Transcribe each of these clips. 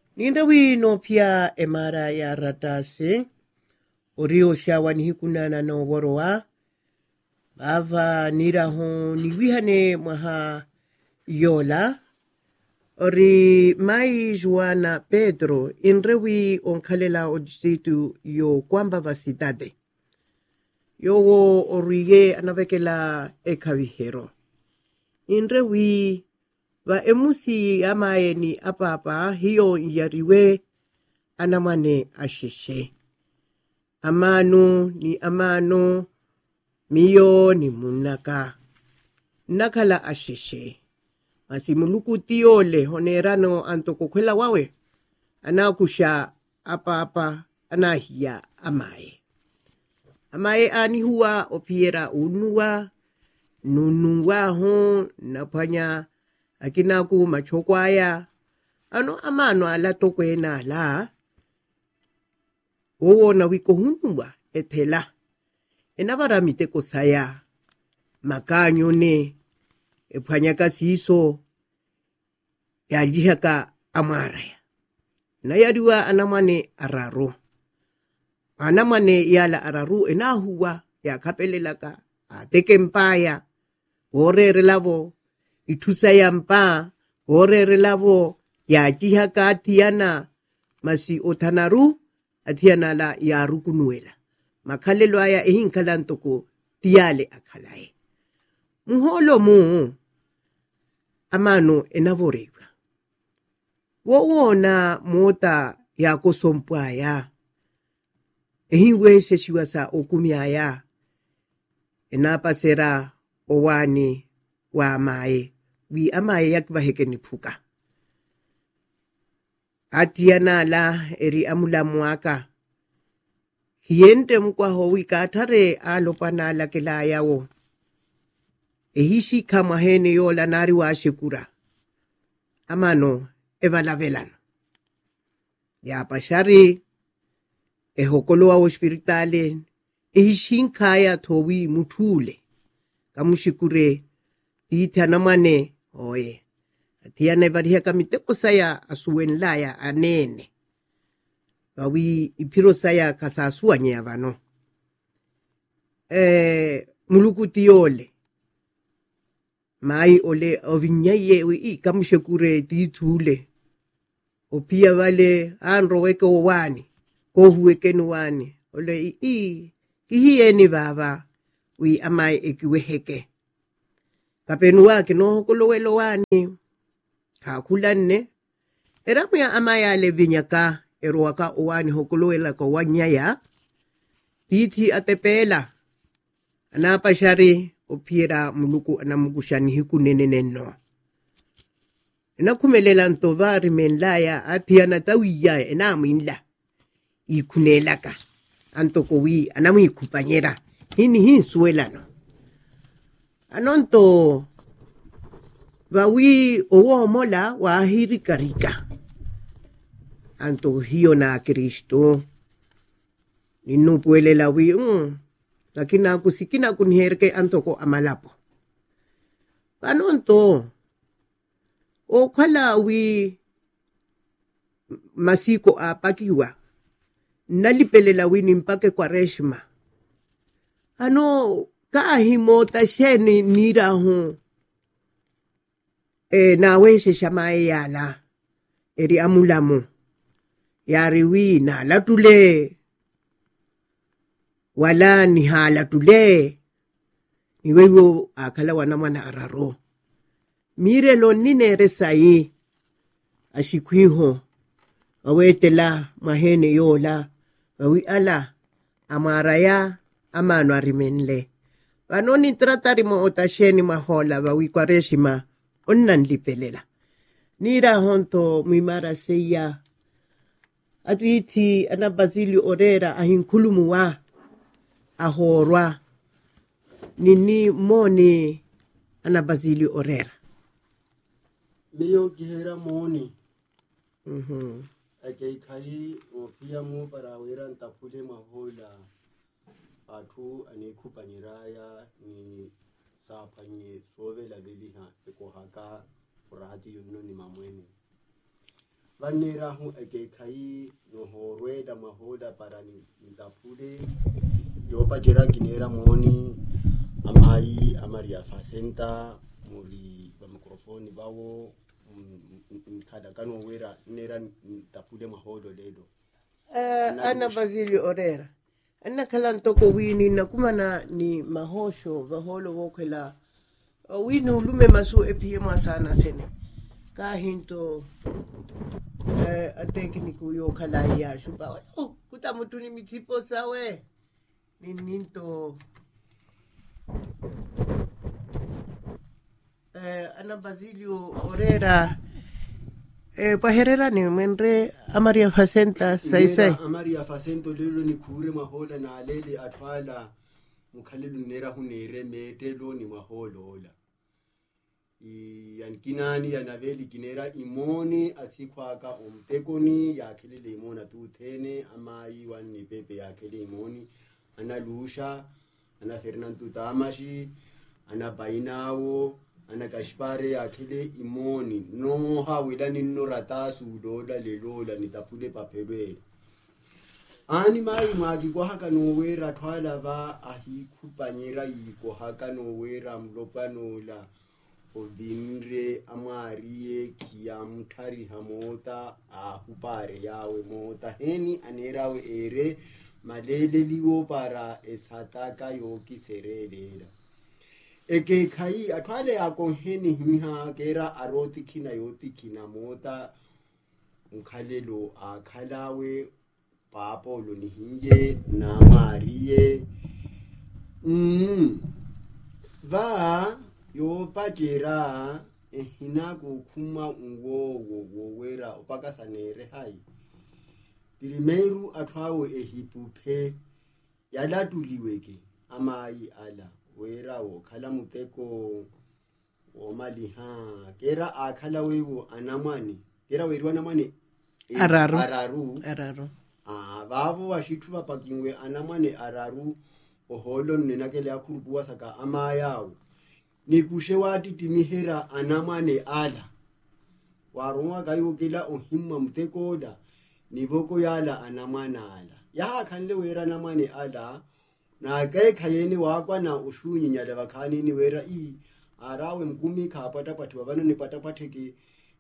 Nindawi no pia emara ya ratase. Orio shawani hikunana no woroa. Bava niraho niwihane maha yola. Ori mai Joana Pedro inrewi onkalela odisitu yo kwamba vasidade. Yo oriye anavekela ekavihero. Inrewi va emusi amae ni apapa hiyo yariwe anamane asheshe. Amano ni amano, miyo ni munaka. Nakala asheshe. Masimuluku tiole honerano antokokwela wawe. Anakusha apa anahia amae. Amae anihua opiera unua, nunuwa hon napanya akinaku machokwaya. Ano amano ala tokwena la. Owo na wiko hunua etela. Enavaramite kosaya. Makanyo ne. Epanyaka siso. Yajihaka amaraya. Na yariwa anamane araro. Anamane yala araru enahuwa. Ya kapelelaka. Atekempaya. Ore relavo. Itusaya mpa. Ore relavo. Yajihaka atiana. Masi otanaru. Atiana la ya rukunuela. Makalelo aya ehinkalantoko tiale akalae. Muholo mu amano enavorewa. Wawona mota ya kosompaya. Ehinwe seshiwasa okumiaya. Enapasera owani wa amae. Wi amae yakibaheke nipuka. Atiana la eri amula muaka. Hiente mkwa howika atare alopana la kela yawo. Ehishi kama hene yola nari wa shekura. Amano evala velano. Ya pashari. Ehokoloa hospitale. Ehishinkaya towi mutule. Kamushikure. Iti anamane. Oye. Atiana evariha kamiteko saya asuwenlaya anene. Wawi ipiro saya kasasua nyavano. Muluku tiole. Mai ole ovinyaye ui kamushekure titule. Opia vale anroweke wani. Kohuweke nuwani. Ole ihieni vava. Ui amai ekiweheke. Kapenua kino kolowelo wani. Kakulane. Eramuya amaya le vinyaka. Eroaka owani hokoloela ko wanyaya. Titi atepela. Anapashari opiera muluku anamugushani hikuneneneno. Enakumelela ntovari menlaya atiana tawiya enaminla. Ikunelaka. Antokowi anamu ikupanyera. Hini suelano. Anonto wawi owo mola wa ahirikarika. Anto hiyo na Kristo. Ninu puele lawi. Lakina kusikina kunherke antoko amalapo. Panonto. O kala wi masiko apakiwa. Nalipele lawi nimpake kwa reshma. Ano kahimo tasheni nira hon. Naweshe shamae yala. Eri amulamu. Yariwi na latule. Wala ni halatule. Niwewo akala wanamana araro. Mire lo nine resai. Ashikwiho. Awetela mahene yola. Wawi ala. Amaraya. Amano arimenle. Wanoni tratarimo otasheni mahola. Wawi kwa reshima. Onnan lipelela. Nira honto mimara seya. Atiti ana Basilio Orera ahinkulumu wa ahorwa nini moni ana Basilio Orera. Miyo gihera moni. Ake kai opia mu parawera ntapule mahola. Atu anikupanyiraya ni sapanye sove la veliha eko haka kurahati yunno ni mamweni. vanera hu ekekai no horweda mahoda para ni tapule yopa jera kinera moni amai amaria fasenta muri ba mikrofoni bawo kada kano wera nera tapule mahodo ledo ana Basilio Orera ana kala ntoko wini na kumana ni mahosho vaholo wokela wini ulume masu epiema sana sene ka hinto a tekniku yo kala ya shuba kuta mutuni mitipo sawe ninto ana Basilio Orera paherera ni menre amaria fasenta sai amaria fasento lelo ni kure mahola na alele atwala mukhalelu nera hunere metelo ni maholola yankinani yanaveli kinera imoni asikwaka umtekoni yakhelele imona tuthene amai wani pepe yakhele imoni analusha ana Fernando Tamashi ana Bainawo ana Kashpare yakhele imoni no hawela ninno ratasu dola lelola nitapule papelwe ani mai magi kwa haka no wera twala va ahikupanyera yiko haka no wera mlopanola odinre amarie kiamthari hamota ahupare yawe mota heni anerawe ere malele liwo para esataka yoki serelela eke khai atwale yako heni hiha kera aroti kina yoti kina mota mkhalelo akhalawe papo lo nihinje na marie va yo pajera hina kukhuma ungowo wera opakasanere hai primeiro athawe ehipuphe yalatuliweke amai ala wera wo khala muteko omaliha kera akhala wewo anamani kera werwa namani araru bavo washithu vapakingwe anamane araru oholo nenakele akhurubua saka amayawo nikushe wati timihera anamane ala warunga kayokela ohimma mtekoda nivoko yala anamana ala ya khanle wera namane ala na kai khayeni wakwa na ushunyi nyala vakhani ni wera arawe mkumi khapata pathu vana ni patapatheke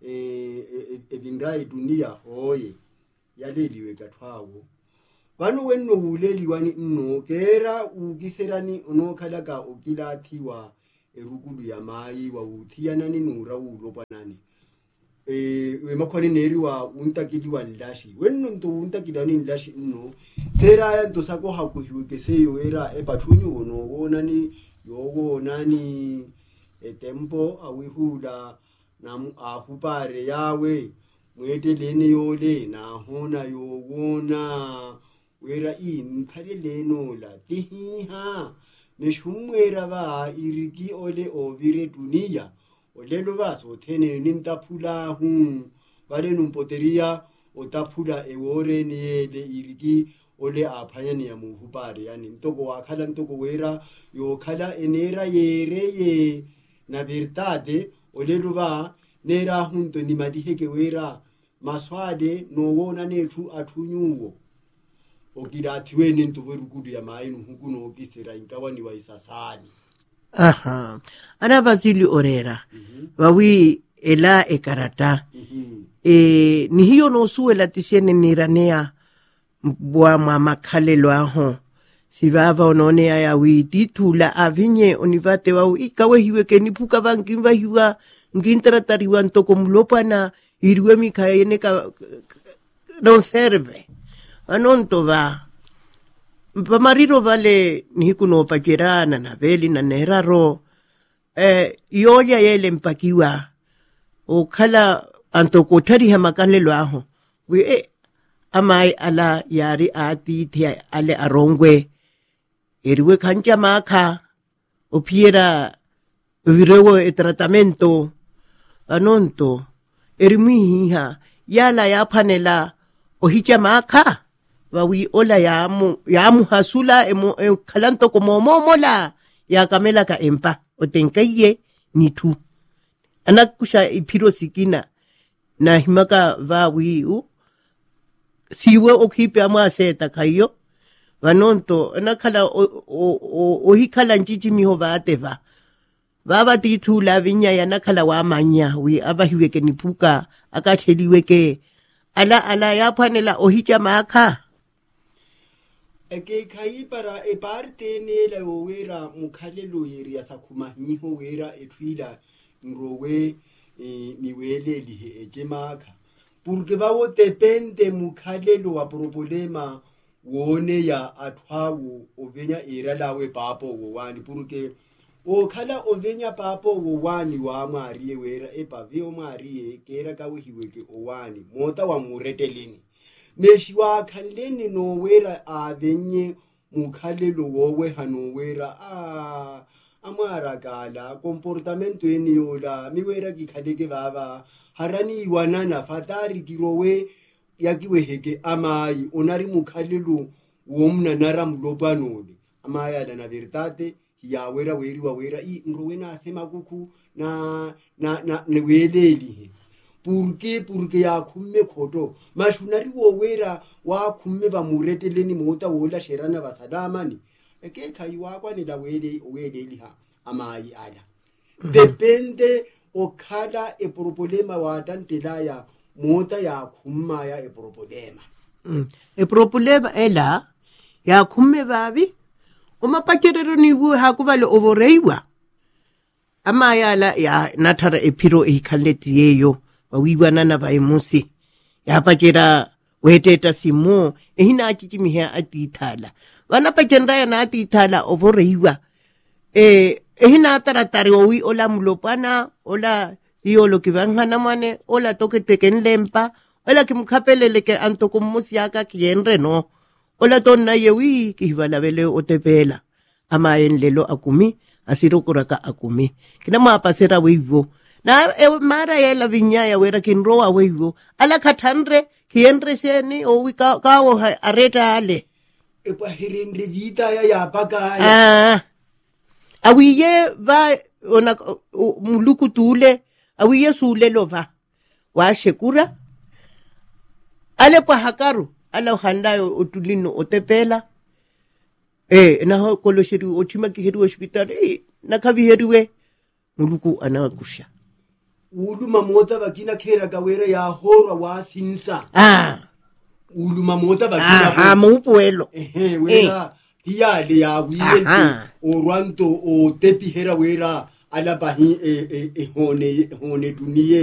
evindrai dunia hoye yaleliwe kathwawo vanu wenno uleliwani nno kera ukiserani unokhalaga ukilathiwa erukulu yamai wa uthiyanani nura ulopanani wemakhwani neriwa untakiliwa ndashi wenno nto untakilani ndashi nno sera ya nto sako hakuhiweke seyo era epathunyu ono wonani yowonani tempo awihula na ahupare yawe mwetelene yole na hona yowona wera mphale nola tihiha neshumwera va iriki ole ovire dunia olelo vaso thene nintaphula vale numpoteria otaphula ewore niyele iriki ole aphanyani ya muhupare yani ntoko wakhala ntoko wera yokhala enera yereye na verdade olelo va nera hunto ni madiheke wera maswade no wona nethu athunyuwo okirathiwe nintuweru kudu ya mainu hukuno okisera inkawani wa isasani ana Basilio Orera wawi ela ekarata ni hiyo no suela tisiene niranea bwa makhalelo aho sivava onone ya wititula avinye onivate wa ikawe hiweke nipuka vangimva hiwa ngintratariwa ntoko mlopana iriwe mikhaene ka no serve anonto va pamariro vale nikuno pajerana na veli na neraro yoya yele mpakiwa okhala antoko thari hamakalelo aho we amai ala yari ati the ale arongwe eriwe khancha makha opiera virewo tratamento anonto erimiha yala yaphanela ohicha makha wawi ola yamu hasula khalanto como momola ya kamela ka empa otenkaye nitu anakusha ipiro sikina na himaka va wiu siwe o kipe ama seta kayo vanonto nakhala o hikhala njiji miho vateva vava tithula vinya ya nakhala wa manya wi abahiweke nipuka akatheliweke ala ya phanela o hicha makha eke khai para e parte nela o wera mukhalelo yeri ya sakhuma hiho wera etwila nrowe miwele lihe ejemakha porque va o depende mukhalelo wa problema wone ya athwawo ovenya era lawe papo wowani porque o khala ovenya papo wowani wa mari wera e pavio mari kera ka wihiweke owani mota wa mureteleni meshi wa khaleni no wera avenye mukhalelo wowe hano wera amara kala comportamento eni yola miwera ki khaleke baba harani wanana fatari kirowe yakiwe heke amai onari mukhalelo womna naramlobanole amaya na verdade ya wera weri wa wera I nrowena asema kuku na neweleli porque ya khumme khoto mashunari wo wera wa khumme ba mureteleni mota wola sherana basadamani eke khai wa kwanela weleli ha amai ala depende o khala e problema wa tantela ya mota ya khumma ya e problema ela ya khumme babi uma pakerero ni bu ha kubale overeiwa amaya la ya nathara epiro ikhaleti yeyo wawiwana na vaimusi ya pakera weteta simo ehina achimi he atithala wana pakenda ya na atithala overeiwa ehina taratari owi ola mulopana ola yolo kivangana mane ola toke tekenlempa ola kimkhapelele ke antoko musi yaka kienre no ola tonna yewi kivala vele otepela amayen lelo akumi asirokuraka akumi kina mapasera wivo na mara yela vinyaya wera kinroa wivo ala khathanre kienre seni o wika kawo areta ale epa herendre vita ya pakaya awiye va ona muluku tule awiye sule lova wa shekura ale pa hakaru ala handayo otulino otepela na ho koloshiri ochima ki heru hospital na kabi heruwe muluku anakusha uluma mota bakina khera kawera ya horwa wa sinsa uluma mota bakina mupuelo wera piyale ya wiyente o rwanto o tepi hera wera ala bahi hone duniye